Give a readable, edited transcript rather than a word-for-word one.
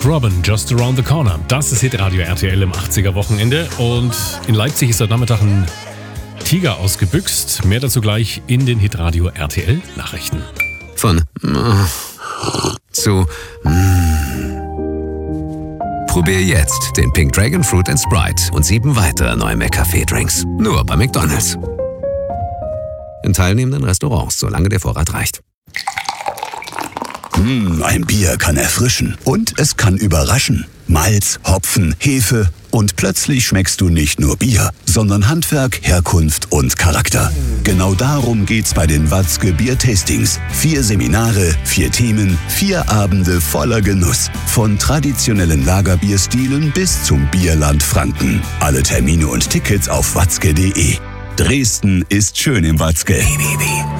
Mark Robin, Just Around the Corner. Das ist Hitradio RTL im 80er-Wochenende. Und in Leipzig ist heute Nachmittag ein Tiger ausgebüxt. Mehr dazu gleich in den Hitradio RTL-Nachrichten. Von zu Probier jetzt den Pink Dragon Fruit & Sprite und 7 weitere neue McCafé-Drinks. Nur bei McDonald's. In teilnehmenden Restaurants, solange der Vorrat reicht. Ein Bier kann erfrischen und es kann überraschen. Malz, Hopfen, Hefe und plötzlich schmeckst du nicht nur Bier, sondern Handwerk, Herkunft und Charakter. Genau darum geht's bei den Watzke Bier-Tastings. 4 Seminare, 4 Themen, 4 Abende voller Genuss. Von traditionellen Lagerbierstilen bis zum Bierland Franken. Alle Termine und Tickets auf watzke.de. Dresden ist schön im Watzke.